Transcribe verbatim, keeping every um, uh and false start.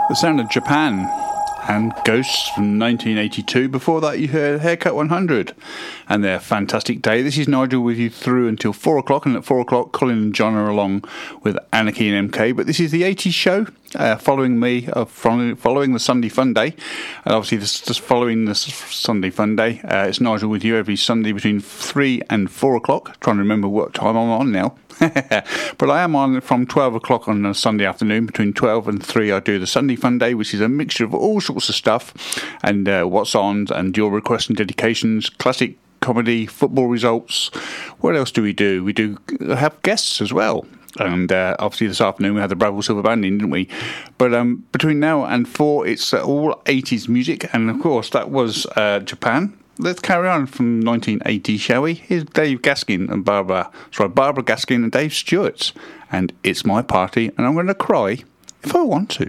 The sound of Japan and Ghosts from nineteen eighty-two. Before that you heard Haircut one hundred and their Fantastic Day. This is Nigel with you through until four o'clock, and at four o'clock Colin and John are along with Anarchy and M K. But this is the eighties show, uh, following me, uh, from, following the Sunday Fun Day. And obviously this just following the Sunday Fun Day, uh, it's Nigel with you every Sunday between three and four o'clock. Trying to remember what time I'm on now. But I am on from twelve o'clock on a Sunday afternoon. Between twelve and three I do the Sunday Fun Day, which is a mixture of all sorts of stuff, and uh, what's on, and your requests and dedications, classic comedy, football results. What else do we do? We do have guests as well. And uh, obviously this afternoon we had the Bradwell Silver Band in, didn't we? But um, between now and four it's uh, all eighties music, and of course that was uh, Japan. Let's carry on from nineteen eighty, shall we? Here's Dave Gaskin and Barbara, sorry, Barbara Gaskin and Dave Stewart, and It's My Party, and I'm going to cry if I want to.